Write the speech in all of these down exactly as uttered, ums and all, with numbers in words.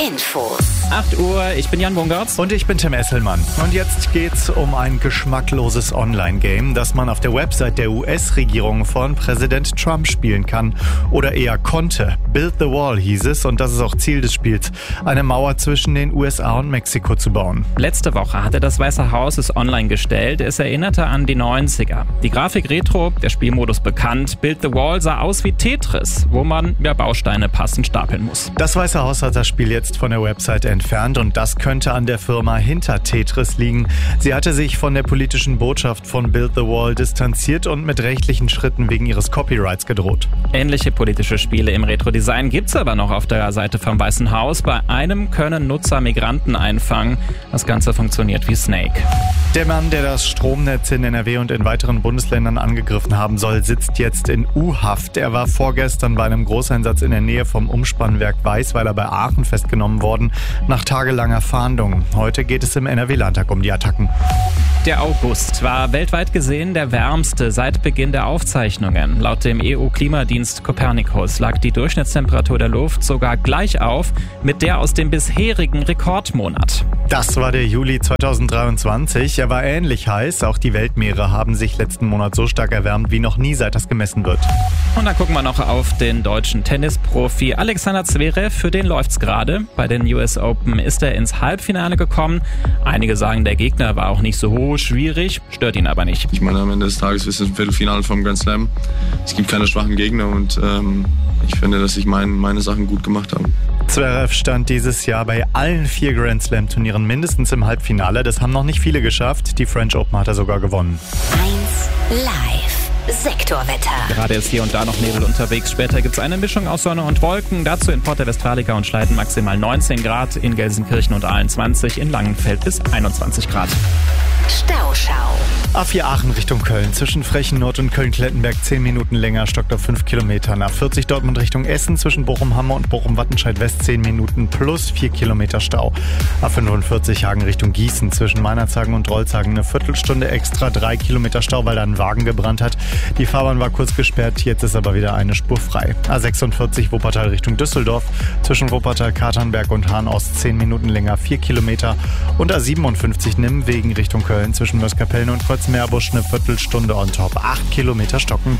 Infos. acht Uhr, ich bin Jan Bungartz. Und ich bin Tim Esselmann. Und jetzt geht's um ein geschmackloses Online-Game, das man auf der Website der U S-Regierung von Präsident Trump spielen kann. Oder eher konnte. Build the Wall hieß es, und das ist auch Ziel des Spiels, eine Mauer zwischen den U S A und Mexiko zu bauen. Letzte Woche hatte das Weiße Haus es online gestellt. Es erinnerte an die neunziger. Die Grafik retro, der Spielmodus bekannt. Build the Wall sah aus wie Tetris, wo man ja Bausteine passend stapeln muss. Das Weiße Haus hat das Spiel jetzt von der Website entfernt, und das könnte an der Firma hinter Tetris liegen. Sie hatte sich von der politischen Botschaft von Build the Wall distanziert und mit rechtlichen Schritten wegen ihres Copyrights gedroht. Ähnliche politische Spiele im Retro-Design gibt's aber noch auf der Seite vom Weißen Haus. Bei einem können Nutzer Migranten einfangen. Das Ganze funktioniert wie Snake. Der Mann, der das Stromnetz in N R W und in weiteren Bundesländern angegriffen haben soll, sitzt jetzt in U-Haft. Er war vorgestern bei einem Großeinsatz in der Nähe vom Umspannwerk Weißweiler bei Aachen festgenommen worden, nach tagelanger Fahndung. Heute geht es im N R W-Landtag um die Attacken. Der August war weltweit gesehen der wärmste seit Beginn der Aufzeichnungen. Laut dem E U-Klimadienst Copernicus lag die Durchschnittstemperatur der Luft sogar gleich auf mit der aus dem bisherigen Rekordmonat. Das war der Juli zweitausenddreiundzwanzig. Er war ähnlich heiß. Auch die Weltmeere haben sich letzten Monat so stark erwärmt wie noch nie, seit das gemessen wird. Und dann gucken wir noch auf den deutschen Tennisprofi Alexander Zverev. Für den läuft's gerade. Bei den U S Open ist er ins Halbfinale gekommen. Einige sagen, der Gegner war auch nicht so hoch, schwierig, stört ihn aber nicht. Ich meine, am Ende des Tages ist es ein Viertelfinale vom Grand Slam. Es gibt keine schwachen Gegner, und ähm, ich finde, dass ich mein, meine Sachen gut gemacht habe. Zverev stand dieses Jahr bei allen vier Grand Slam Turnieren mindestens im Halbfinale. Das haben noch nicht viele geschafft. Die French Open hat er sogar gewonnen. eins Live. Sektorwetter. Gerade ist hier und da noch Nebel unterwegs. Später gibt es eine Mischung aus Sonne und Wolken. Dazu in Porta Westfalica und Schleiden maximal neunzehn Grad, in Gelsenkirchen und Aalen zwanzig, in Langenfeld bis einundzwanzig Grad. Stauschau. A vier Aachen Richtung Köln. Zwischen Frechen Nord und Köln-Klettenberg zehn Minuten länger, stockt auf fünf Kilometern. A vierzig Dortmund Richtung Essen. Zwischen Bochum-Hamme und Bochum-Wattenscheid-West zehn Minuten plus vier Kilometer Stau. A fünfundvierzig Hagen Richtung Gießen. Zwischen Meinerzhagen und Rolzhagen eine Viertelstunde extra, drei Kilometer Stau, weil da ein Wagen gebrannt hat. Die Fahrbahn war kurz gesperrt, jetzt ist aber wieder eine Spur frei. A sechsundvierzig Wuppertal Richtung Düsseldorf. Zwischen Wuppertal, Katernberg und Hahn-Ost zehn Minuten länger, vier Kilometer. Und A siebenundfünfzig Nimwegen Richtung Köln. Zwischen Möskapellen und Kreuzmeerbusch eine Viertelstunde on top. acht Kilometer stockend.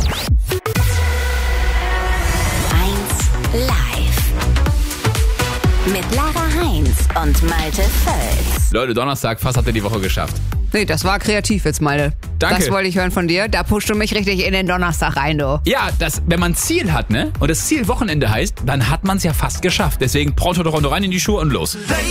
eins Live. Mit Lara Heinz und Malte Völz. Leute, Donnerstag, fast habt ihr die Woche geschafft. Nee, das war kreativ jetzt, Malte. Danke. Das wollte ich hören von dir. Da pushst du mich richtig in den Donnerstag rein, du. Ja, das, wenn man ein Ziel hat, ne? Und das Ziel Wochenende heißt, dann hat man es ja fast geschafft. Deswegen Pronto rein in die Schuhe und los.